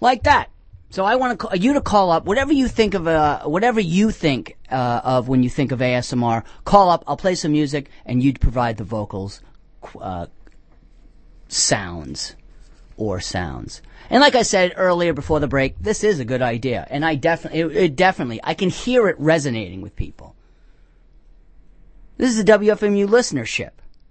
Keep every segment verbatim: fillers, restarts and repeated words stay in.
Like that. So I want to, you to call up, whatever you think of, uh, whatever you think uh, of when you think of A S M R, call up, I'll play some music, and you'd provide the vocals, uh, sounds, or sounds. And like I said earlier before the break, this is a good idea. And I definitely, it, it definitely, I can hear it resonating with people. This is a W F M U listenership.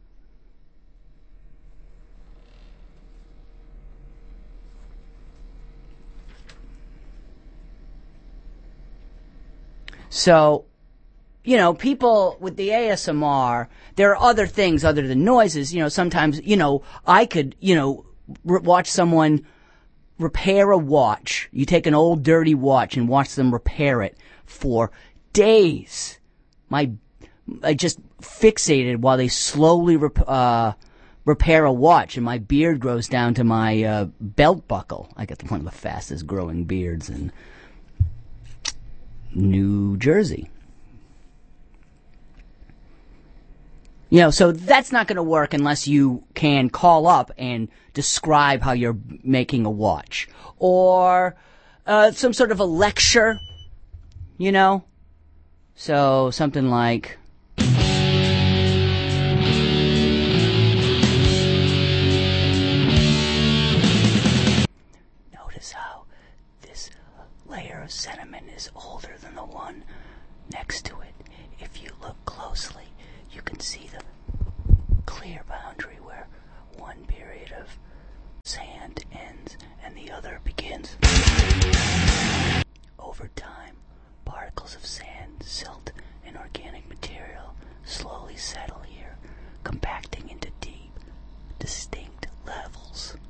So, you know, people with the A S M R, there are other things other than noises. You know, sometimes, you know, I could, you know, r- watch someone repair a watch. You take an old dirty watch and watch them repair it for days. My, I just fixated while they slowly rep- uh, repair a watch, and my beard grows down to my uh, belt buckle. I got one of the fastest growing beards in New Jersey. You know, so that's not going to work unless you can call up and describe how you're making a watch. Or uh, some sort of a lecture, you know? So something like... Notice how this layer of sediment is older than the one next to it. If you look closely, you can see the clear boundary where one period of sand ends and the other begins. Over time, particles of sand, silt, and organic material slowly settle here, compacting into deep, distinct levels.